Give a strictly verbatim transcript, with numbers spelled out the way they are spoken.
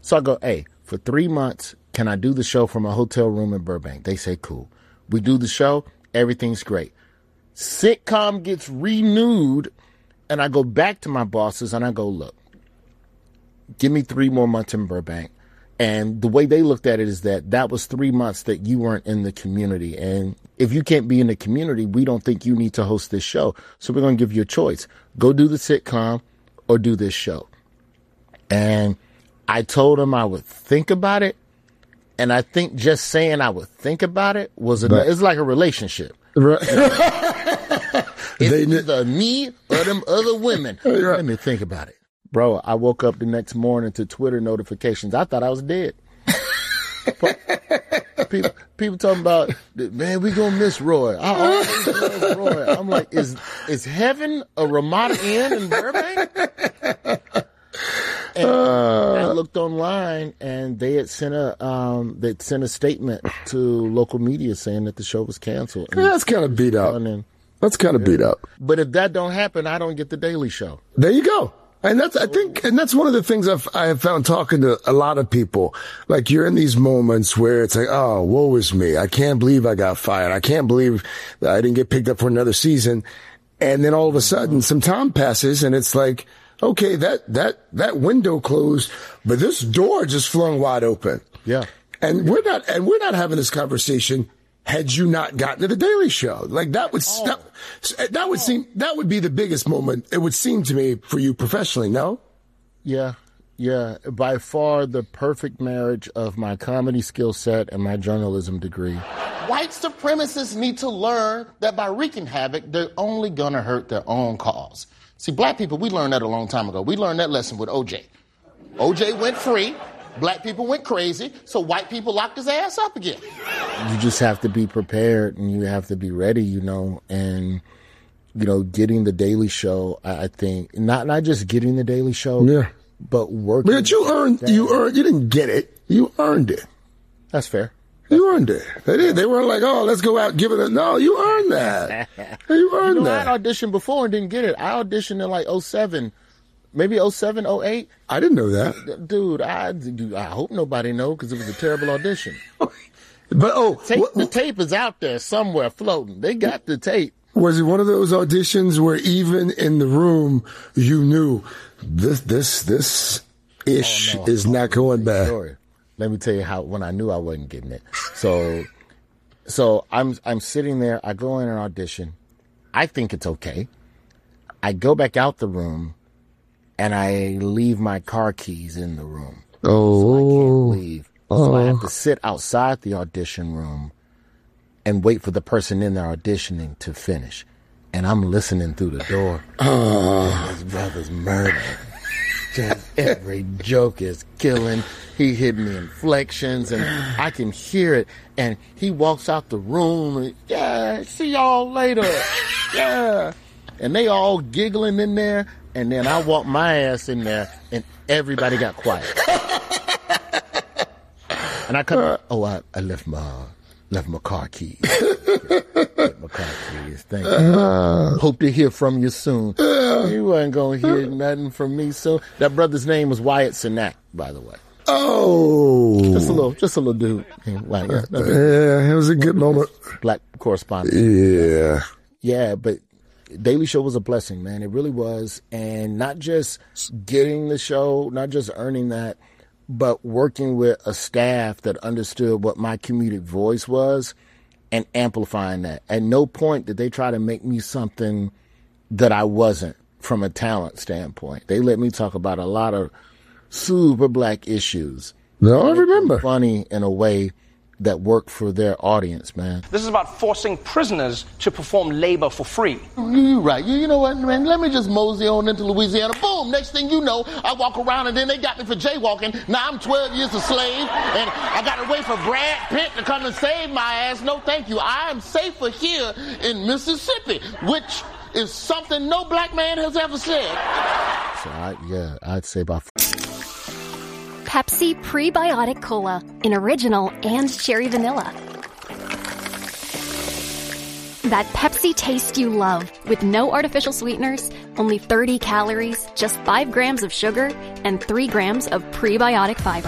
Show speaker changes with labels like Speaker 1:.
Speaker 1: So I go, hey, for three months, can I do the show from a hotel room in Burbank? They say, cool. We do the show. Everything's great. Sitcom gets renewed, and I go back to my bosses, and I go, look, give me three more months in Burbank. And the way they looked at it is that that was three months that you weren't in the community. And if you can't be in the community, we don't think you need to host this show. So we're going to give you a choice. Go do the sitcom or do this show. And I told them I would think about it. And I think just saying I would think about it was a, it's like a relationship. Right. It's either me or them other women. Right. Let me think about it. Bro, I woke up the next morning to Twitter notifications. I thought I was dead. people, people talking about, man, we gonna miss Roy. I always love Roy. I'm like, is is heaven a Ramada Inn in Burbank? And uh, I looked online, and they had sent a um, they sent a statement to local media saying that the show was canceled.
Speaker 2: Yeah, that's kind of beat up. And, that's kind of yeah. beat up.
Speaker 1: But if that don't happen, I don't get the Daily Show.
Speaker 2: There you go. And that's, I think, and that's one of the things I've, I have found talking to a lot of people. Like, you're in these moments where it's like, oh, woe is me. I can't believe I got fired. I can't believe that I didn't get picked up for another season. And then all of a sudden, some time passes, and it's like, okay, that, that, that window closed, but this door just flung wide open.
Speaker 1: Yeah.
Speaker 2: And we're not, and we're not having this conversation had you not gotten to the Daily Show. Like, that would, oh. that, that would oh. seem, that would be the biggest moment, it would seem to me, for you professionally, no?
Speaker 1: Yeah. Yeah. By far the perfect marriage of my comedy skill set and my journalism degree. White supremacists need to learn that by wreaking havoc, they're only going to hurt their own cause. See, black people, we learned that a long time ago. We learned that lesson with O J. O J went free. Black people went crazy, so white people locked his ass up again. You just have to be prepared, and you have to be ready, you know, and, you know, getting the Daily Show, I think, not not just getting the Daily Show,
Speaker 2: yeah,
Speaker 1: but working.
Speaker 2: But you earned, you earned, you didn't get it, you earned it.
Speaker 1: That's fair.
Speaker 2: You earned it. They did. They weren't like, oh, let's go out and give it a, no, you earned that. You earned
Speaker 1: you know,
Speaker 2: that.
Speaker 1: I auditioned before and didn't get it. I auditioned in like oh seven. Maybe oh seven, oh eight.
Speaker 2: I didn't know that.
Speaker 1: Dude, I, I hope nobody knows because it was a terrible audition.
Speaker 2: But, oh.
Speaker 1: Tape,
Speaker 2: what,
Speaker 1: the tape is out there somewhere floating. They got the tape.
Speaker 2: Was it one of those auditions where even in the room you knew this, this, this ish oh, no, is not going back? Story. Let me tell you how, when I knew I wasn't getting it. So, so I'm, I'm sitting there. I go in and audition. I think it's okay. I go back out the room. And I leave my car keys in the room. Oh.
Speaker 1: So I can't leave. Oh. So I have to sit outside the audition room and wait for the person in there auditioning to finish. And I'm listening through the door. Oh. And his brother's murdered. Just every joke is killing. He hit me inflections, and I can hear it. And he walks out the room. And, yeah, see y'all later. Yeah. And they all giggling in there. And then I walked my ass in there, and everybody got quiet. And I come, oh, I, I left my left my car keys. Left my car keys. Thank you. Uh, Hope to hear from you soon. Uh, you wasn't gonna hear nothing from me soon. That brother's name was Wyatt Cenac, by the way.
Speaker 2: Oh,
Speaker 1: just a little, just a little dude. Like, yeah, no,
Speaker 2: yeah, it was a good moment.
Speaker 1: Black correspondent.
Speaker 2: Yeah,
Speaker 1: yeah, but. Daily Show was a blessing, man. It really was. And not just getting the show, not just earning that, but working with a staff that understood what my comedic voice was and amplifying that. At no point did they try to make me something that I wasn't from a talent standpoint. They let me talk about a lot of super black issues.
Speaker 2: No, I remember.
Speaker 1: Funny in a way that work for their audience, man.
Speaker 3: This is about forcing prisoners to perform labor for free.
Speaker 1: You're right. You, you know what, man? Let me just mosey on into Louisiana. Boom! Next thing you know, I walk around and then they got me for jaywalking. Now I'm twelve years a slave, and I got to wait for Brad Pitt to come and save my ass. No, thank you. I am safer here in Mississippi, which is something no black man has ever said. So, I, yeah, I'd say about...
Speaker 4: Pepsi Prebiotic Cola in original and cherry vanilla. That Pepsi taste you love with no artificial sweeteners, only thirty calories, just five grams of sugar, and three grams of prebiotic fiber.